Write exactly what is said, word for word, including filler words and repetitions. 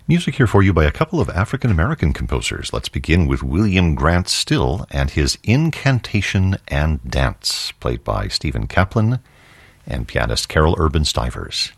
Music here for you by a couple of African-American composers. Let's begin with William Grant Still and his Incantation and Dance, played by Stephen Kaplan and pianist Carol Urban Stivers.